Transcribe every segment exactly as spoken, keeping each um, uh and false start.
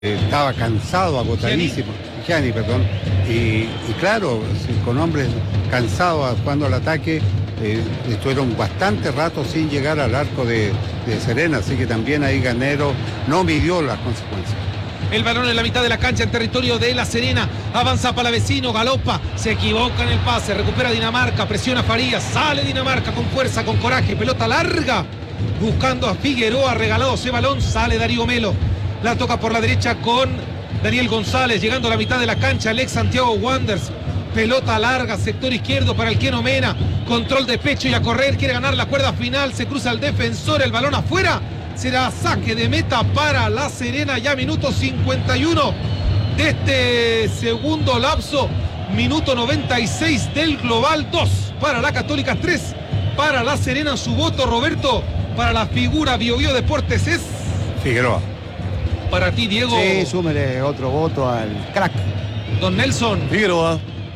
Estaba cansado, agotadísimo. Gianni, perdón. Y, y claro, con hombres cansados jugando al ataque, eh, estuvieron bastante rato sin llegar al arco de, de Serena, así que también ahí Garnero no midió las consecuencias. El balón en la mitad de la cancha en territorio de La Serena. Avanza Palavecino, galopa, se equivoca en el pase, recupera Dinamarca, presiona Farías, sale Dinamarca con fuerza, con coraje, pelota larga, buscando a Figueroa, regalado ese balón, sale Darío Melo. La toca por la derecha con Daniel González, llegando a la mitad de la cancha, el ex Santiago Wanderers. Pelota larga, sector izquierdo para el Keno Mena. Control de pecho y a correr, quiere ganar la cuerda final, se cruza el defensor, el balón afuera. Será saque de meta para La Serena, ya minuto cincuenta y uno de este segundo lapso. Minuto noventa y seis del global, dos para la Católica, tres para La Serena. Su voto, Roberto, para la figura Bio Bio Deportes es... Figueroa. Para ti, Diego. Sí, súmele otro voto al crack. Don Nelson. Figueroa.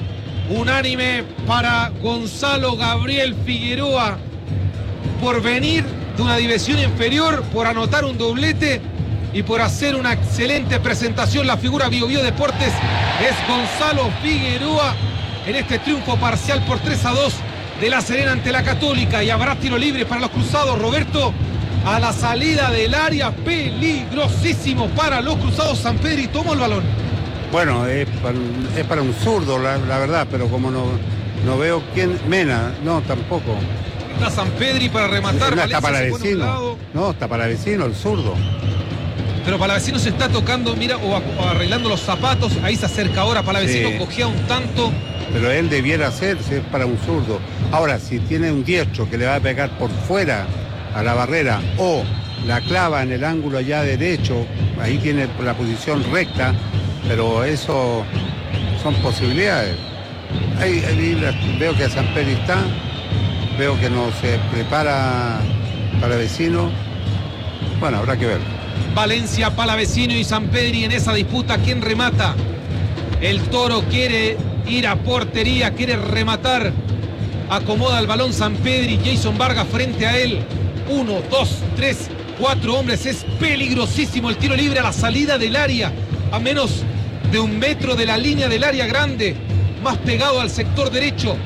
Unánime para Gonzalo Gabriel Figueroa, por venir de una división inferior, por anotar un doblete y por hacer una excelente presentación. La figura Bio Bio Deportes es Gonzalo Figueroa en este triunfo parcial por tres a dos de La Serena ante la Católica. Y habrá tiro libre para los cruzados, Roberto, a la salida del área, peligrosísimo para los cruzados. Sampedri tomó el balón. Bueno, es para, es para un zurdo, la, la verdad, pero como no, no veo quién... Mena, no, tampoco. Está Sampedri para rematar. No, está Valencia para se pone a un vecino. lado. No, está para vecino, el zurdo. Pero Palavecino se está tocando, mira, o, o arreglando los zapatos. Ahí se acerca ahora Palavecino, Sí. cogía un tanto. Pero él debiera hacer, si es para un zurdo. Ahora, si tiene un diestro que le va a pegar por fuera a la barrera o la clava en el ángulo allá derecho, ahí tiene la posición recta, pero eso son posibilidades. Ahí, ahí veo que Sampedri está, veo que no se prepara para vecino. Bueno, habrá que ver. Valencia, Palavecino y Sampedri en esa disputa. ¿Quién remata? El Toro quiere ir a portería, quiere rematar. Acomoda el balón Sampedri, Jason Vargas frente a él. Uno, dos, tres, cuatro hombres. Es peligrosísimo el tiro libre a la salida del área, a menos de un metro de la línea del área grande, más pegado al sector derecho.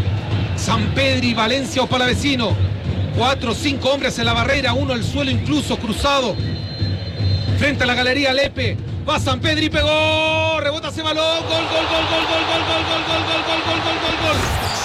Sampedri, Valencia o Palavecino. Cuatro, cinco hombres en la barrera, uno al suelo incluso cruzado. Frente a la galería Lepe. Va Sampedri, pegó. Rebota ese balón. Gol, gol, gol, gol, gol, gol, gol, gol, gol, gol, gol, gol, gol, gol, gol.